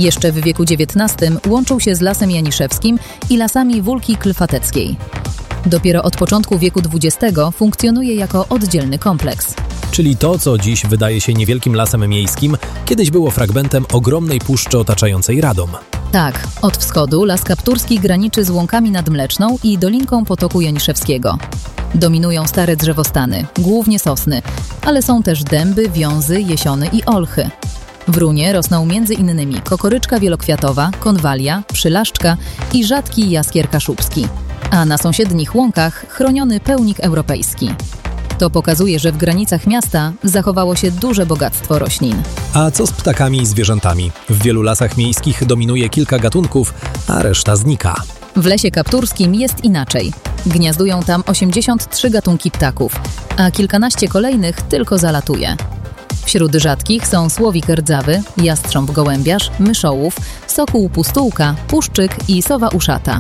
Jeszcze w wieku XIX łączył się z Lasem Janiszewskim i lasami Wólki Klfateckiej. Dopiero od początku wieku XX funkcjonuje jako oddzielny kompleks. Czyli to, co dziś wydaje się niewielkim lasem miejskim, kiedyś było fragmentem ogromnej puszczy otaczającej Radom. Tak, od wschodu Las Kapturski graniczy z łąkami nad Mleczną i dolinką Potoku Janiszewskiego. Dominują stare drzewostany, głównie sosny, ale są też dęby, wiązy, jesiony i olchy. W runie rosną m.in. kokoryczka wielokwiatowa, konwalia, przylaszczka i rzadki jaskier kaszubski, a na sąsiednich łąkach chroniony pełnik europejski. To pokazuje, że w granicach miasta zachowało się duże bogactwo roślin. A co z ptakami i zwierzętami? W wielu lasach miejskich dominuje kilka gatunków, a reszta znika. W Lesie Kapturskim jest inaczej. Gniazdują tam 83 gatunki ptaków, a kilkanaście kolejnych tylko zalatuje. Wśród rzadkich są słowik rdzawy, jastrząb gołębiarz, myszołów, sokół pustułka, puszczyk i sowa uszata.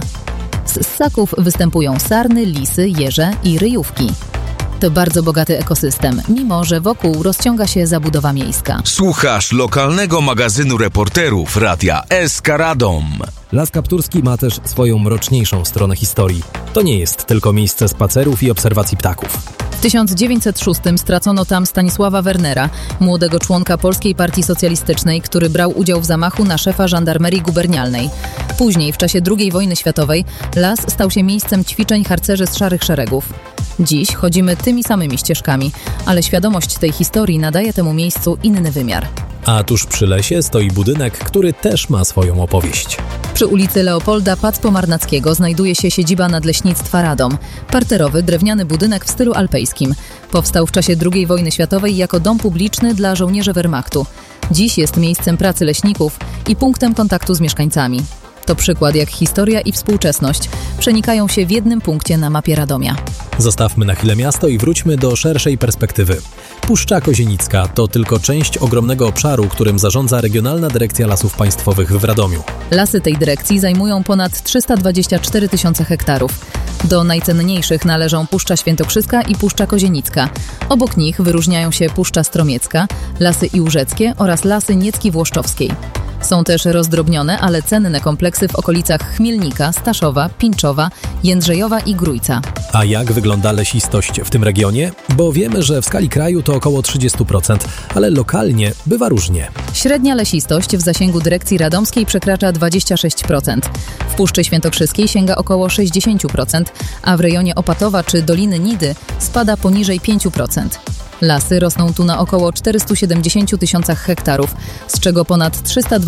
Z ssaków występują sarny, lisy, jeże i ryjówki. To bardzo bogaty ekosystem, mimo że wokół rozciąga się zabudowa miejska. Słuchasz lokalnego magazynu reporterów Radia SK Radom. Las Kapturski ma też swoją mroczniejszą stronę historii. To nie jest tylko miejsce spacerów i obserwacji ptaków. W 1906 stracono tam Stanisława Wernera, młodego członka Polskiej Partii Socjalistycznej, który brał udział w zamachu na szefa żandarmerii gubernialnej. Później, w czasie II wojny światowej, las stał się miejscem ćwiczeń harcerzy z Szarych Szeregów. Dziś chodzimy tymi samymi ścieżkami, ale świadomość tej historii nadaje temu miejscu inny wymiar. A tuż przy lesie stoi budynek, który też ma swoją opowieść. Przy ulicy Leopolda Pacpo-Marnackiego znajduje się siedziba Nadleśnictwa Radom. Parterowy, drewniany budynek w stylu alpejskim. Powstał w czasie II wojny światowej jako dom publiczny dla żołnierzy Wehrmachtu. Dziś jest miejscem pracy leśników i punktem kontaktu z mieszkańcami. To przykład, jak historia i współczesność przenikają się w jednym punkcie na mapie Radomia. Zostawmy na chwilę miasto i wróćmy do szerszej perspektywy. Puszcza Kozienicka to tylko część ogromnego obszaru, którym zarządza Regionalna Dyrekcja Lasów Państwowych w Radomiu. Lasy tej dyrekcji zajmują ponad 324 tysiące hektarów. Do najcenniejszych należą Puszcza Świętokrzyska i Puszcza Kozienicka. Obok nich wyróżniają się Puszcza Stromiecka, Lasy Iłżeckie oraz Lasy Niecki-Włoszczowskiej. Są też rozdrobnione, ale cenne kompleksy w okolicach Chmielnika, Staszowa, Pińczowa, Jędrzejowa i Grójca. A jak wygląda lesistość w tym regionie? Bo wiemy, że w skali kraju to około 30%, ale lokalnie bywa różnie. Średnia lesistość w zasięgu dyrekcji radomskiej przekracza 26%. W Puszczy Świętokrzyskiej sięga około 60%, a w rejonie Opatowa czy Doliny Nidy spada poniżej 5%. Lasy rosną tu na około 470 tysiącach hektarów, z czego ponad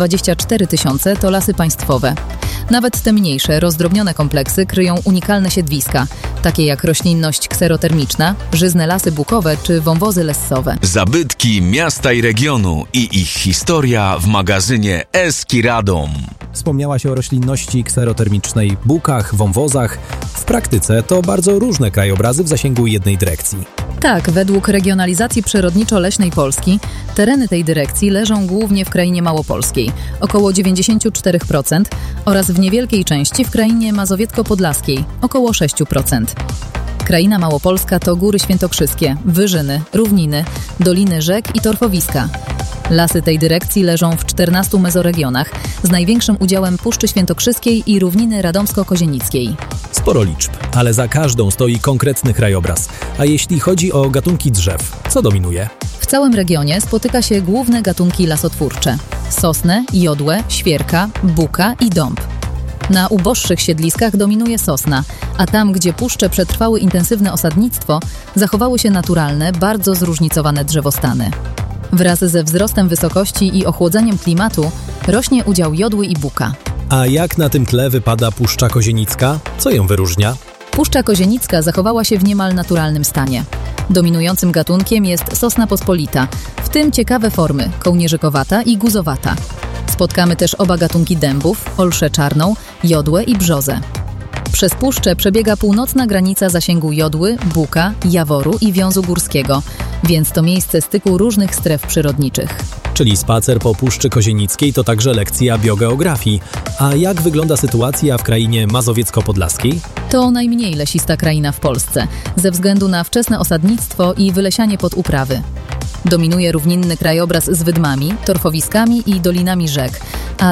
324 tysiące to lasy państwowe. Nawet te mniejsze, rozdrobnione kompleksy kryją unikalne siedliska, takie jak roślinność kserotermiczna, żyzne lasy bukowe czy wąwozy lessowe. Zabytki miasta i regionu i ich historia w magazynie SK Radom. Wspomniałaś o roślinności kserotermicznej, bukach, wąwozach. W praktyce to bardzo różne krajobrazy w zasięgu jednej dyrekcji. Tak, według regionalizacji przyrodniczo-leśnej Polski tereny tej dyrekcji leżą głównie w krainie małopolskiej, około 94%, oraz w niewielkiej części w krainie mazowiecko-podlaskiej, około 6%. Kraina małopolska to góry świętokrzyskie, wyżyny, równiny, doliny rzek i torfowiska. Lasy tej dyrekcji leżą w 14 mezoregionach, z największym udziałem Puszczy Świętokrzyskiej i równiny radomsko-kozienickiej. Sporo liczb, ale za każdą stoi konkretny krajobraz. A jeśli chodzi o gatunki drzew, co dominuje? W całym regionie spotyka się główne gatunki lasotwórcze: sosnę, jodłę, świerka, buka i dąb. Na uboższych siedliskach dominuje sosna, a tam, gdzie puszcze przetrwały intensywne osadnictwo, zachowały się naturalne, bardzo zróżnicowane drzewostany. Wraz ze wzrostem wysokości i ochłodzeniem klimatu rośnie udział jodły i buka. A jak na tym tle wypada Puszcza Kozienicka? Co ją wyróżnia? Puszcza Kozienicka zachowała się w niemal naturalnym stanie. Dominującym gatunkiem jest sosna pospolita, w tym ciekawe formy kołnierzykowata i guzowata. Spotkamy też oba gatunki dębów, olszę czarną, jodłę i brzozę. Przez puszczę przebiega północna granica zasięgu jodły, buka, jaworu i wiązu górskiego, więc to miejsce styku różnych stref przyrodniczych. Czyli spacer po Puszczy Kozienickiej to także lekcja biogeografii. A jak wygląda sytuacja w krainie mazowiecko-podlaskiej? To najmniej lesista kraina w Polsce, ze względu na wczesne osadnictwo i wylesianie pod uprawy. Dominuje równinny krajobraz z wydmami, torfowiskami i dolinami rzek, a